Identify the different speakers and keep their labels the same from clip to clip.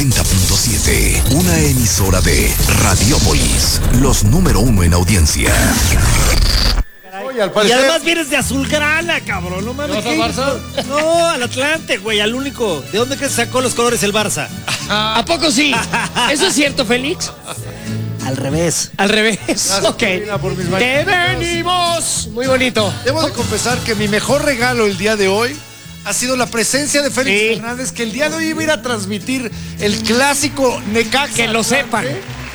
Speaker 1: 90.7, una emisora de Radiópolis, los número 1 en audiencia.
Speaker 2: Oye, al parecer...
Speaker 3: Y además vienes de azulgrana, cabrón. No mames.
Speaker 2: ¿Te vas al Barça?
Speaker 3: No, al Atlante, güey, al único. ¿De dónde que sacó los colores el Barça?
Speaker 4: ¿A poco sí? ¿Eso es cierto, Félix?
Speaker 3: Al revés.
Speaker 4: Al revés.
Speaker 2: Gracias,
Speaker 4: Ok.
Speaker 2: Karina, por mis
Speaker 4: ¡Que
Speaker 2: mañanitas.
Speaker 4: venimos! Muy bonito.
Speaker 2: Debo de confesar que mi mejor regalo el día de hoy ha sido la presencia de Félix
Speaker 4: Sí.
Speaker 2: Fernández, que el día de hoy iba a ir a transmitir el clásico Necaxa.
Speaker 4: Que lo sepan.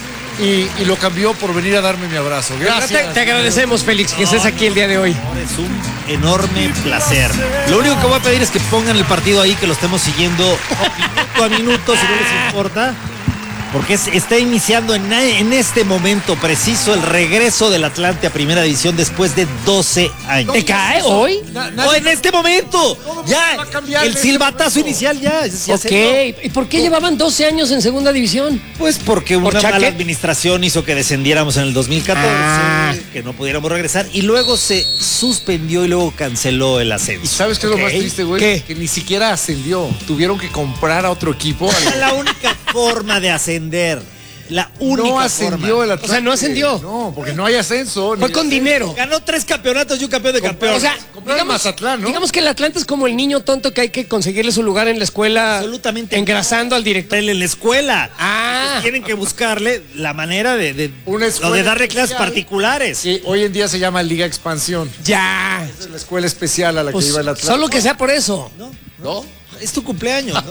Speaker 2: Y lo cambió por venir a darme mi abrazo. Gracias.
Speaker 4: Te agradecemos, Félix, que estés aquí el día de hoy.
Speaker 3: Es un enorme placer. Lo único que voy a pedir es que pongan el partido ahí, que lo estemos siguiendo minuto a minuto, si no les importa. Porque está iniciando en este momento preciso el regreso del Atlante a Primera División después de 12 años.
Speaker 4: ¿Te cae hoy?
Speaker 3: ¡No, en este momento! Ya,
Speaker 2: va a cambiar
Speaker 3: el
Speaker 2: en este
Speaker 3: silbatazo
Speaker 2: momento.
Speaker 3: inicial ya
Speaker 4: Ok.
Speaker 3: se dio.
Speaker 4: ¿Y por qué llevaban 12 años en segunda división?
Speaker 3: Pues porque una
Speaker 4: ¿Por Chaque?
Speaker 3: mala administración hizo que descendiéramos en el 2014, que no pudiéramos regresar, y luego se suspendió y luego canceló el
Speaker 2: ¿Y
Speaker 3: ascenso.
Speaker 2: sabes qué es lo más triste, güey?
Speaker 4: ¿Qué?
Speaker 2: Que ni siquiera ascendió. Tuvieron que comprar a otro equipo.
Speaker 3: Es la única forma de ascender. La única
Speaker 2: No ascendió
Speaker 3: forma.
Speaker 2: el Atlante.
Speaker 4: O sea, no ascendió.
Speaker 2: No, porque no hay ascenso.
Speaker 4: Fue con dinero.
Speaker 3: Ganó 3 campeonatos y un campeón de campeones.
Speaker 4: O sea,
Speaker 2: Compraron Mazatlán, ¿no?
Speaker 4: digamos que el Atlante es como el niño tonto que hay que conseguirle su lugar en la escuela.
Speaker 3: Absolutamente.
Speaker 4: Engrasando al director.
Speaker 3: En la escuela.
Speaker 4: Ah.
Speaker 3: Tienen que buscarle la manera de
Speaker 2: Una escuela
Speaker 3: o de darle clases
Speaker 2: especial.
Speaker 3: particulares.
Speaker 2: Sí, hoy en día se llama Liga Expansión.
Speaker 4: Ya.
Speaker 2: Es la escuela especial a la
Speaker 4: Pues,
Speaker 2: que iba el Atlante.
Speaker 4: solo que sea por eso.
Speaker 2: ¿No?
Speaker 3: Es tu cumpleaños, ¿no?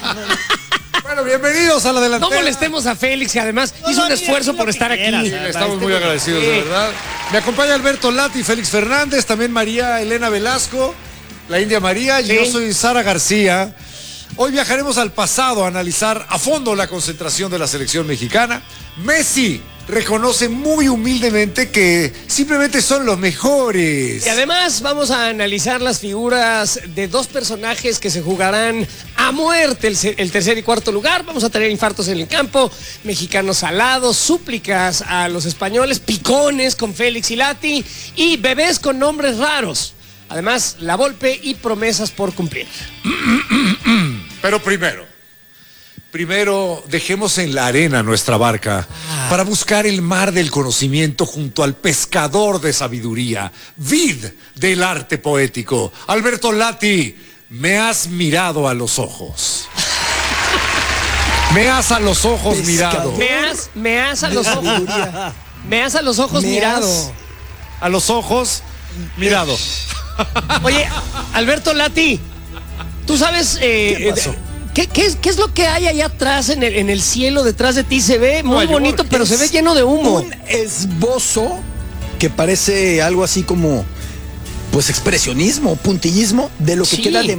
Speaker 2: Bueno, bienvenidos a la
Speaker 4: No
Speaker 2: delantera.
Speaker 4: molestemos a Félix, que además
Speaker 3: No,
Speaker 4: hizo un
Speaker 3: mira,
Speaker 4: esfuerzo
Speaker 3: haz
Speaker 4: por
Speaker 3: lo que
Speaker 4: estar
Speaker 3: quieras,
Speaker 4: aquí.
Speaker 2: Sí, estamos muy agradecidos,
Speaker 4: Sí.
Speaker 2: de verdad. Me acompaña Alberto Lati, Félix Fernández, también María Elena Velasco, la India María, y
Speaker 4: Sí.
Speaker 2: yo soy Sara García. Hoy viajaremos al pasado a analizar a fondo la concentración de la selección mexicana. Messi reconoce muy humildemente que simplemente son los mejores.
Speaker 4: Y además vamos a analizar las figuras de dos personajes que se jugarán a muerte el tercer y cuarto lugar. Vamos a tener infartos en el campo, mexicanos alados, súplicas a los españoles, picones con Félix y Lati y bebés con nombres raros. Además, La Volpe y promesas por cumplir.
Speaker 2: Pero primero dejemos en la arena nuestra barca para buscar el mar del conocimiento junto al pescador de sabiduría, vid del arte poético. Alberto Lati, me has mirado a los ojos. Me has a los ojos mirado.
Speaker 4: Me has a los ojos. Me has a los ojos mirado.
Speaker 2: A los ojos mirado.
Speaker 4: Oye, Alberto Lati, ¿tú sabes
Speaker 5: ¿Qué pasó?
Speaker 4: ¿Qué es lo que hay allá atrás en el cielo detrás de ti? Se ve muy
Speaker 2: Nueva York.
Speaker 4: bonito, pero se ve lleno de humo.
Speaker 5: Un esbozo que parece algo así como, pues, expresionismo, puntillismo de lo que
Speaker 4: Sí.
Speaker 5: queda de